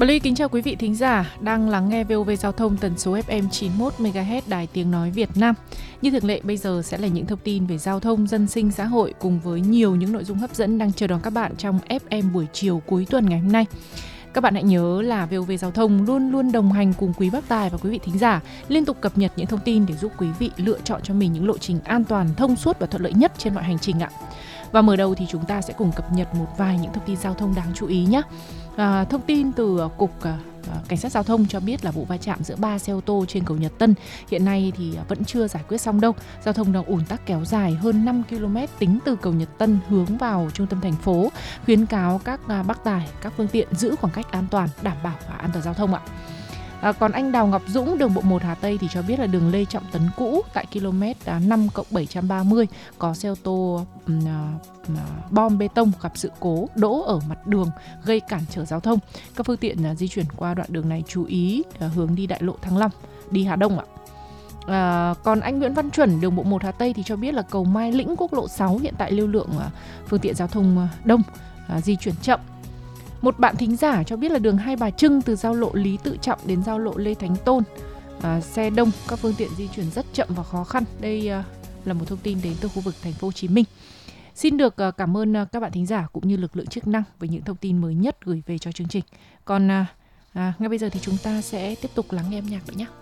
Ly kính chào quý vị thính giả đang lắng nghe VOV Giao thông tần số FM 91 MHz Đài Tiếng Nói Việt Nam. Như thường lệ, bây giờ sẽ là những thông tin về giao thông, dân sinh, xã hội cùng với nhiều những nội dung hấp dẫn đang chờ đón các bạn trong FM buổi chiều cuối tuần ngày hôm nay. Các bạn hãy nhớ là VOV Giao thông luôn luôn đồng hành cùng quý bác tài và quý vị thính giả, liên tục cập nhật những thông tin để giúp quý vị lựa chọn cho mình những lộ trình an toàn, thông suốt và thuận lợi nhất trên mọi hành trình ạ. Và mở đầu thì chúng ta sẽ cùng cập nhật một vài những thông tin giao thông đáng chú ý nhé. Thông tin từ Cục Cảnh sát Giao thông cho biết là vụ va chạm giữa 3 xe ô tô trên cầu Nhật Tân hiện nay thì vẫn chưa giải quyết xong đâu. Giao thông đang ùn tắc kéo dài hơn 5 km tính từ cầu Nhật Tân hướng vào trung tâm thành phố. Khuyến cáo các bác tài, các phương tiện giữ khoảng cách an toàn, đảm bảo an toàn giao thông ạ. Còn anh Đào Ngọc Dũng, đường bộ 1 Hà Tây thì cho biết là đường Lê Trọng Tấn cũ tại km 5+730 có xe ô tô bom bê tông gặp sự cố đỗ ở mặt đường gây cản trở giao thông. Các phương tiện di chuyển qua đoạn đường này chú ý hướng đi đại lộ Thăng Long, đi Hà Đông ạ. Còn anh Nguyễn Văn Chuẩn, đường bộ 1 Hà Tây thì cho biết là cầu Mai Lĩnh, quốc lộ 6 hiện tại lưu lượng phương tiện giao thông đông, di chuyển chậm. Một bạn thính giả cho biết là đường Hai Bà Trưng từ giao lộ Lý Tự Trọng đến giao lộ Lê Thánh Tôn, xe đông, các phương tiện di chuyển rất chậm và khó khăn. Đây là một thông tin đến từ khu vực thành phố Hồ Chí Minh. Xin được cảm ơn các bạn thính giả cũng như lực lượng chức năng với những thông tin mới nhất gửi về cho chương trình. Còn ngay bây giờ thì chúng ta sẽ tiếp tục lắng nghe âm nhạc nữa nhé.